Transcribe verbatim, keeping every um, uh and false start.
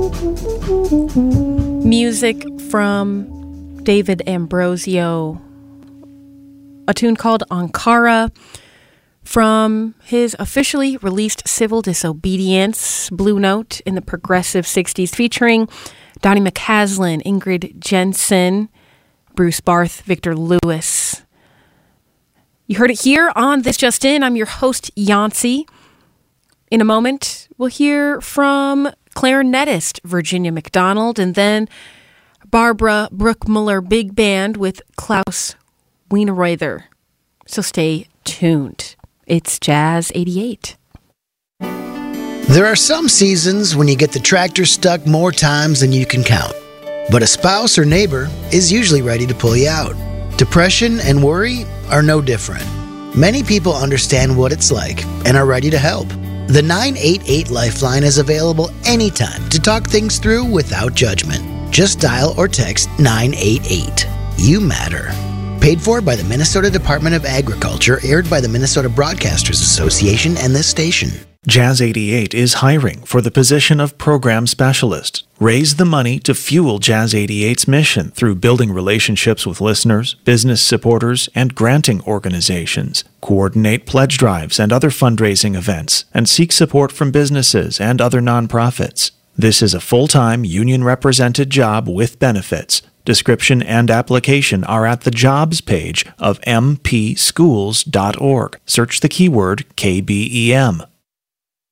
Music from David Ambrosio, a tune called Ankara from his officially released Civil Disobedience, Blue Note, in the progressive sixties, featuring Donny McCaslin, Ingrid Jensen, Bruce Barth, Victor Lewis. You heard it here on This Just In. I'm your host, Yancey. In a moment, we'll hear from clarinetist Virginia McDonald and then Barbara Bruckmuller Big Band with Klaus Wienerreuther. So stay tuned. It's Jazz eighty-eight. There are some seasons when you get the tractor stuck more times than you can count. But a spouse or neighbor is usually ready to pull you out. Depression and worry are no different. Many people understand what it's like and are ready to help. The nine eight eight Lifeline is available anytime to talk things through without judgment. Just dial or text nine eight eight. You matter. Paid for by the Minnesota Department of Agriculture, aired by the Minnesota Broadcasters Association and this station. Jazz eighty-eight is hiring for the position of program specialist. Raise the money to fuel Jazz eighty-eight's mission through building relationships with listeners, business supporters, and granting organizations. Coordinate pledge drives and other fundraising events, and seek support from businesses and other nonprofits. This is a full-time, union-represented job with benefits. Description and application are at the jobs page of m p schools dot org. Search the keyword K B E M.